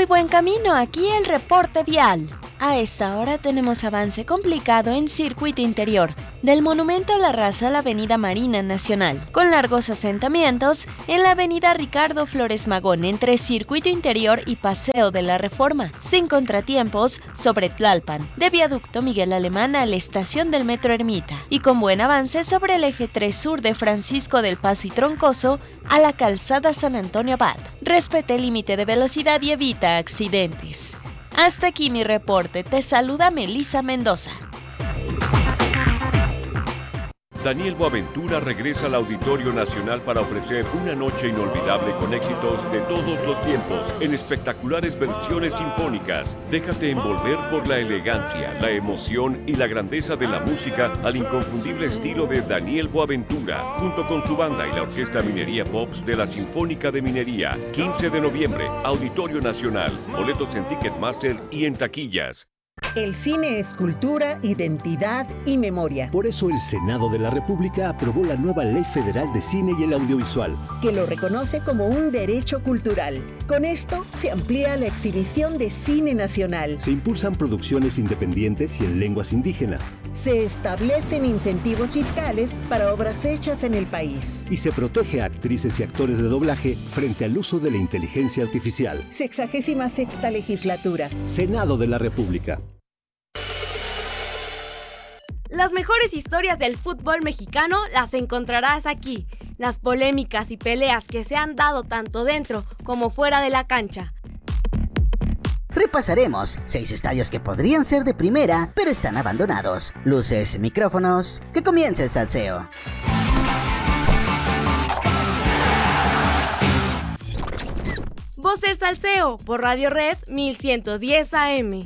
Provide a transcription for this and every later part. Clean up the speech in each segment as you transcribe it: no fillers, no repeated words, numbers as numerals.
Muy buen camino, aquí el reporte vial. A esta hora tenemos avance complicado en circuito interior, del Monumento a la Raza a la Avenida Marina Nacional, con largos asentamientos en la Avenida Ricardo Flores Magón entre Circuito Interior y Paseo de la Reforma, sin contratiempos sobre Tlalpan, de Viaducto Miguel Alemán a la estación del Metro Ermita, y con buen avance sobre el eje 3 sur de Francisco del Paso y Troncoso a la calzada San Antonio Abad. Respete el límite de velocidad y evita accidentes. Hasta aquí mi reporte, te saluda Melissa Mendoza. Daniel Boaventura regresa al Auditorio Nacional para ofrecer una noche inolvidable con éxitos de todos los tiempos en espectaculares versiones sinfónicas. Déjate envolver por la elegancia, la emoción y la grandeza de la música al inconfundible estilo de Daniel Boaventura, junto con su banda y la Orquesta Minería Pops de la Sinfónica de Minería. 15 de noviembre, Auditorio Nacional. Boletos en Ticketmaster y en taquillas. El cine es cultura, identidad y memoria. Por eso el Senado de la República aprobó la nueva Ley Federal de Cine y el Audiovisual, que lo reconoce como un derecho cultural. Con esto se amplía la exhibición de cine nacional. Se impulsan producciones independientes y en lenguas indígenas. Se establecen incentivos fiscales para obras hechas en el país. Y se protege a actrices y actores de doblaje frente al uso de la inteligencia artificial. 66ª legislatura. Senado de la República. Las mejores historias del fútbol mexicano las encontrarás aquí. Las polémicas y peleas que se han dado tanto dentro como fuera de la cancha. Repasaremos 6 estadios que podrían ser de primera, pero están abandonados. Luces, micrófonos, que comience el salseo. Voz del Salseo por Radio Red 1110 AM.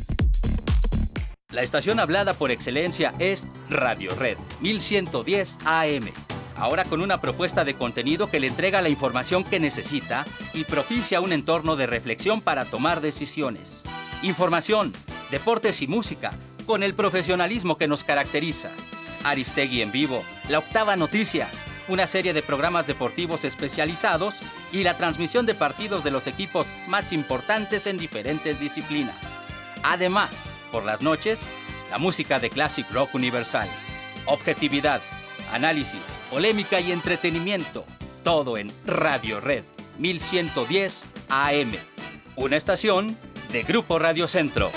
La estación hablada por excelencia es Radio Red 1110 AM. Ahora con una propuesta de contenido que le entrega la información que necesita y propicia un entorno de reflexión para tomar decisiones. Información, deportes y música, con el profesionalismo que nos caracteriza. Aristegui en vivo, La Octava Noticias, una serie de programas deportivos especializados y la transmisión de partidos de los equipos más importantes en diferentes disciplinas. Además, por las noches, la música de Classic Rock Universal. Objetividad, análisis, polémica y entretenimiento. Todo en Radio Red 1110 AM. Una estación de Grupo Radio Centro.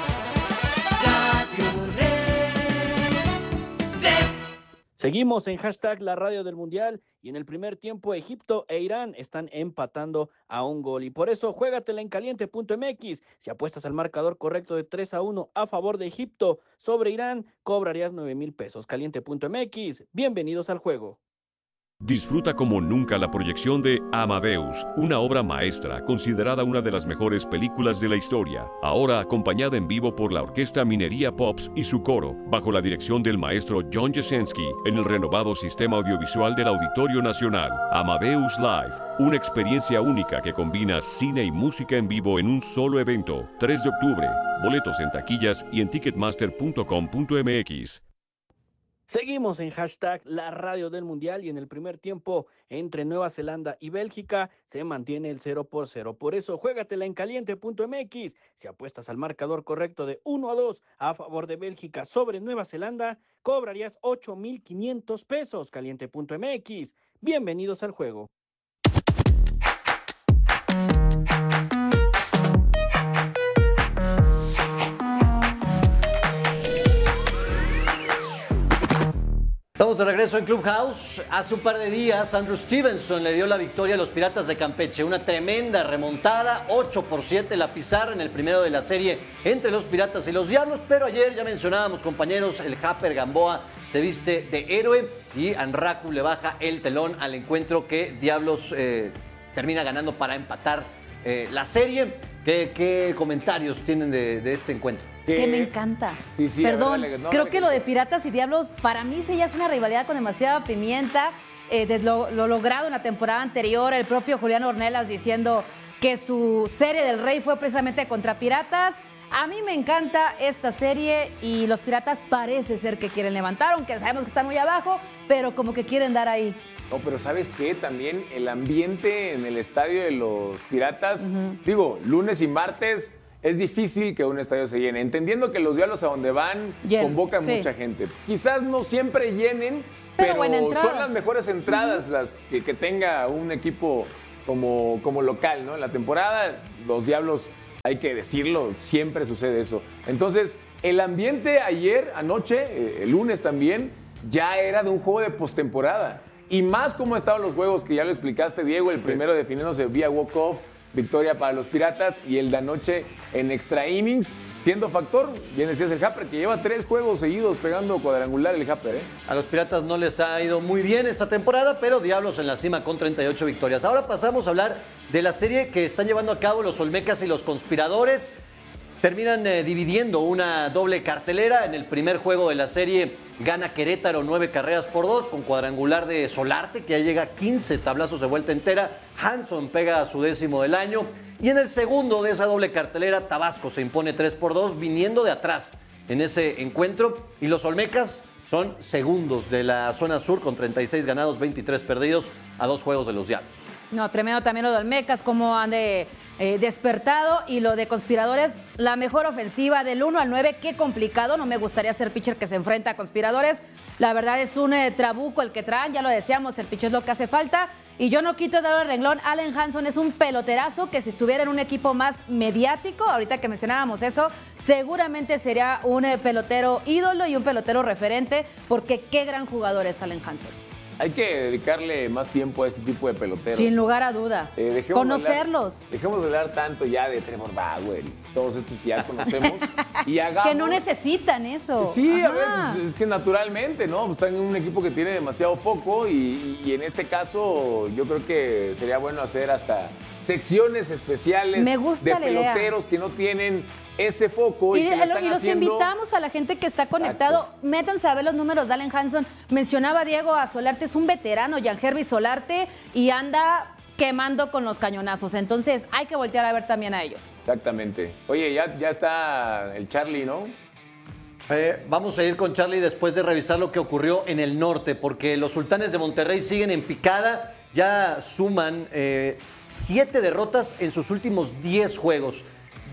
Seguimos en hashtag la radio del mundial y en el primer tiempo Egipto e Irán están empatando a un gol y por eso juégatela en caliente.mx. Si apuestas al marcador correcto de 3-1 a favor de Egipto sobre Irán, cobrarías 9,000 pesos. Caliente.mx, bienvenidos al juego. Disfruta como nunca la proyección de Amadeus, una obra maestra considerada una de las mejores películas de la historia, ahora acompañada en vivo por la Orquesta Minería Pops y su coro, bajo la dirección del maestro John Jasenski, en el renovado sistema audiovisual del Auditorio Nacional. Amadeus Live, una experiencia única que combina cine y música en vivo en un solo evento. 3 de octubre, boletos en taquillas y en ticketmaster.com.mx. Seguimos en hashtag la radio del mundial y en el primer tiempo entre Nueva Zelanda y Bélgica se mantiene el 0-0. Por eso juégatela en caliente.mx. Si apuestas al marcador correcto de 1-2 a favor de Bélgica sobre Nueva Zelanda, cobrarías 8,500 pesos. Caliente.mx. Bienvenidos al juego. Estamos de regreso en Clubhouse. Hace un par de días, Andrew Stevenson le dio la victoria a los Piratas de Campeche. Una tremenda remontada, 8-7 la pizarra en el primero de la serie entre los Piratas y los Diablos. Pero ayer ya mencionábamos, compañeros, el Japper Gamboa se viste de héroe y Anraku le baja el telón al encuentro que Diablos termina ganando para empatar la serie. ¿Qué comentarios tienen de este encuentro? Que me encanta. Sí, Perdón, dale, no, creo que lo de Piratas y Diablos para mí sí ya es una rivalidad con demasiada pimienta. De lo logrado en la temporada anterior, el propio Julián Ornelas diciendo que su serie del Rey fue precisamente contra Piratas. A mí me encanta esta serie y los Piratas parece ser que quieren levantar, aunque sabemos que están muy abajo, pero como que quieren dar ahí. No, pero ¿sabes qué? También el ambiente en el estadio de los Piratas, digo, lunes y martes es difícil que un estadio se llene. Entendiendo que los Diablos a donde van convocan mucha gente. Quizás no siempre llenen, pero son las mejores entradas las que tenga un equipo como local, ¿no? En la temporada, los Diablos, hay que decirlo, siempre sucede eso. Entonces, el ambiente anoche, el lunes también, ya era de un juego de postemporada. Y más como estaban los juegos, que ya lo explicaste, Diego, el primero definiéndose vía walk-off, victoria para los Piratas, y el de anoche en extra innings, siendo factor, bien decías el Happer, que lleva 3 juegos seguidos pegando cuadrangular el Happer, ¿eh? A los Piratas no les ha ido muy bien esta temporada, pero Diablos en la cima con 38 victorias. Ahora pasamos a hablar de la serie que están llevando a cabo los Olmecas y los Conspiradores. Terminan dividiendo una doble cartelera. En el primer juego de la serie gana Querétaro 9-2 con cuadrangular de Solarte, que ya llega a 15 tablazos de vuelta entera. Hanson pega a su 10º del año. Y en el segundo de esa doble cartelera, Tabasco se impone 3-2, viniendo de atrás en ese encuentro. Y los Olmecas son segundos de la zona sur con 36 ganados, 23 perdidos a 2 juegos de los Diablos. No, tremendo también lo de Olmecas, cómo han despertado. Y lo de Conspiradores, la mejor ofensiva del 1 al 9. Qué complicado, no me gustaría ser pitcher que se enfrenta a Conspiradores. La verdad es un trabuco el que traen, ya lo decíamos, el pitcher es lo que hace falta. Y yo no quito de el renglón, Allen Hanson es un peloterazo que si estuviera en un equipo más mediático, ahorita que mencionábamos eso, seguramente sería un pelotero ídolo y un pelotero referente, porque qué gran jugador es Allen Hanson. Hay que dedicarle más tiempo a este tipo de peloteros. Sin lugar a duda. Conocerlos. Dejemos de hablar tanto ya de Trevor Bauer y todos estos que ya conocemos. Y hagamos... Que no necesitan eso. Sí, a ver, pues es que naturalmente, ¿no? Pues están en un equipo que tiene demasiado foco y en este caso yo creo que sería bueno hacer hasta secciones especiales de peloteros que no tienen ese foco y los invitamos a la gente que está conectado. Exacto. Métanse a ver los números de Allen Hanson. Mencionaba Diego a Solarte, es un veterano, Yangervis Solarte, y anda quemando con los cañonazos. Entonces hay que voltear a ver también a ellos. Exactamente. Oye, ya está el Charlie, ¿no? Vamos a ir con Charlie después de revisar lo que ocurrió en el norte, porque los Sultanes de Monterrey siguen en picada. Ya suman 7 derrotas en sus últimos 10 juegos.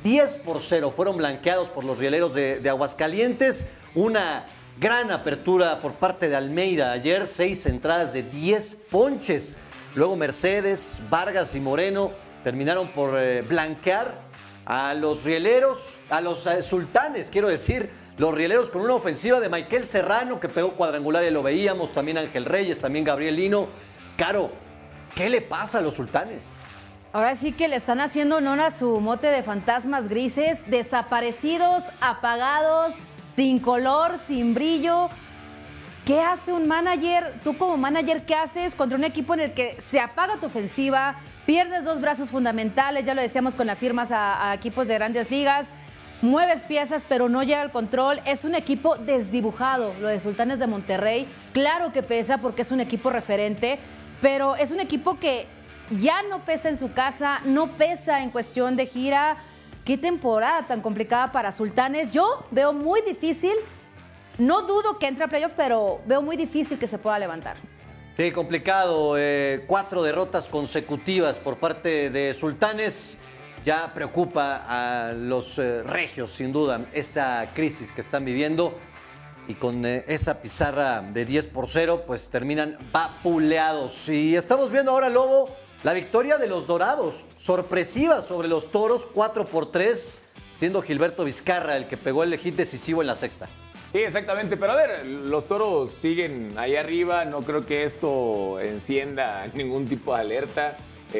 10-0 fueron blanqueados por los rieleros de Aguascalientes. Una gran apertura por parte de Almeida ayer, 6 entradas de 10 ponches. Luego Mercedes, Vargas y Moreno terminaron por blanquear a los rieleros, a los Sultanes, quiero decir. Los rieleros con una ofensiva de Maikel Serrano, que pegó cuadrangular y lo veíamos. También Ángel Reyes, también Gabriel Lino. Caro, ¿qué le pasa a los Sultanes? Ahora sí que le están haciendo honor a su mote de fantasmas grises, desaparecidos, apagados, sin color, sin brillo. ¿Qué hace un manager? Tú como manager, ¿qué haces contra un equipo en el que se apaga tu ofensiva, pierdes 2 brazos fundamentales, ya lo decíamos con las firmas a equipos de grandes ligas, mueves piezas pero no llega al control? Es un equipo desdibujado, lo de Sultanes de Monterrey. Claro que pesa porque es un equipo referente, pero es un equipo que ya no pesa en su casa, no pesa en cuestión de gira. Qué temporada tan complicada para Sultanes. Yo veo muy difícil, no dudo que entre a playoff, pero veo muy difícil que se pueda levantar. Sí, complicado. 4 derrotas consecutivas por parte de Sultanes. Ya preocupa a los regios, sin duda, esta crisis que están viviendo. Y con esa pizarra de 10-0, pues terminan vapuleados. Y estamos viendo ahora, Lobo, la victoria de los Dorados, sorpresiva sobre los Toros, 4-3, siendo Gilberto Vizcarra el que pegó el hit decisivo en la sexta. Sí, exactamente, pero a ver, los Toros siguen ahí arriba, no creo que esto encienda ningún tipo de alerta.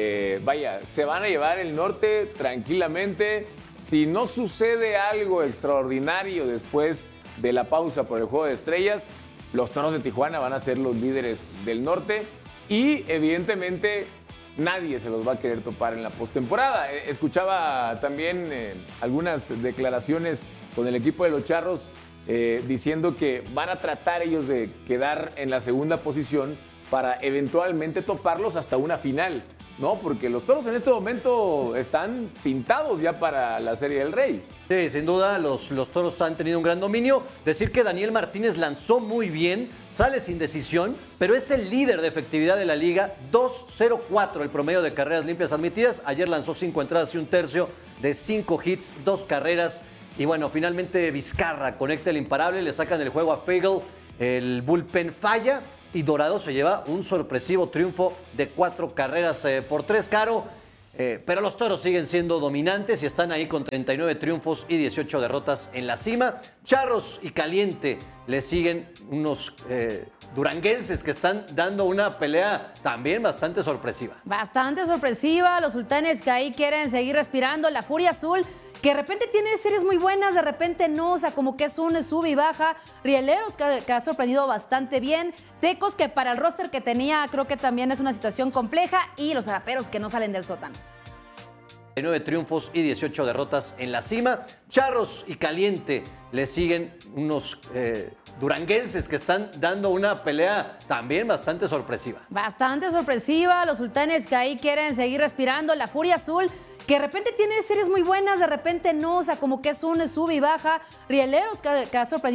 Vaya, se van a llevar el norte tranquilamente. Si no sucede algo extraordinario después de la pausa por el Juego de Estrellas, los Toros de Tijuana van a ser los líderes del norte y evidentemente nadie se los va a querer topar en la postemporada. Escuchaba también algunas declaraciones con el equipo de los Charros diciendo que van a tratar ellos de quedar en la segunda posición para eventualmente toparlos hasta una final. ¿no? Porque los Toros en este momento están pintados ya para la Serie del Rey. Sí, sin duda, los Toros han tenido un gran dominio. Decir que Daniel Martínez lanzó muy bien, sale sin decisión, pero es el líder de efectividad de la liga, 2.04 el promedio de carreras limpias admitidas. Ayer lanzó 5 entradas y un tercio de 5 hits, 2 carreras. Y bueno, finalmente Vizcarra conecta el imparable, le sacan el juego a Fagel, el bullpen falla y Dorado se lleva un sorpresivo triunfo de 4 carreras por 3, Caro. Pero los Toros siguen siendo dominantes y están ahí con 39 triunfos y 18 derrotas en la cima. Charros y Caliente le siguen unos duranguenses que están dando una pelea también bastante sorpresiva. Bastante sorpresiva, los sultanes que ahí quieren seguir respirando, la Furia Azul que de repente tiene series muy buenas, de repente no, o sea, como que es un sube y baja. Rieleros que ha sorprendido bastante bien. Tecos que para el roster que tenía creo que también es una situación compleja. Y los Araperos que no salen del sótano. 9 triunfos y 18 derrotas en la cima. Charros y Caliente le siguen unos duranguenses que están dando una pelea también bastante sorpresiva. Bastante sorpresiva, los sultanes que ahí quieren seguir respirando, la Furia Azul que de repente tiene series muy buenas, de repente no, o sea, como que es un sube y baja. Rieleros que ha sorprendido